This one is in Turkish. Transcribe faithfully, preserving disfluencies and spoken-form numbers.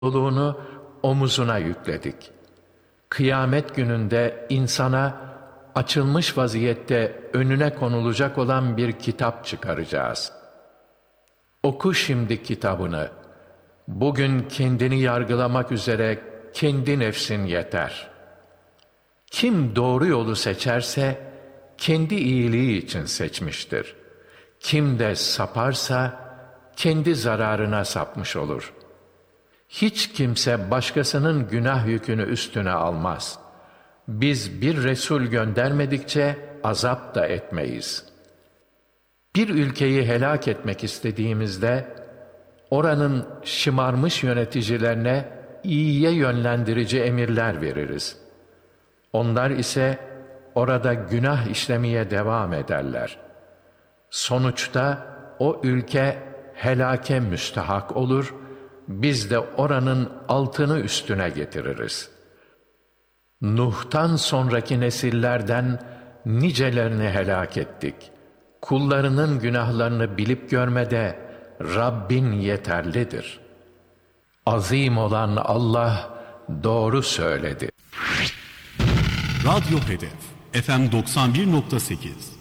sorumluluğunu omuzuna yükledik. Kıyamet gününde insana açılmış vaziyette önüne konulacak olan bir kitap çıkaracağız. Oku şimdi kitabını. Bugün kendini yargılamak üzere kendi nefsin yeter. Kim doğru yolu seçerse kendi iyiliği için seçmiştir. Kim de saparsa kendi zararına sapmış olur. Hiç kimse başkasının günah yükünü üstüne almaz. Biz bir Resul göndermedikçe azap da etmeyiz. Bir ülkeyi helak etmek istediğimizde, oranın şımarmış yöneticilerine iyiye yönlendirici emirler veririz. Onlar ise orada günah işlemeye devam ederler. Sonuçta o ülke helake müstahak olur, biz de oranın altını üstüne getiririz. Nuh'tan sonraki nesillerden nicelerini helak ettik. Kullarının günahlarını bilip görmede Rabbin yeterlidir. Azim olan Allah doğru söyledi. Radyo Hedef F M doksan bir nokta sekiz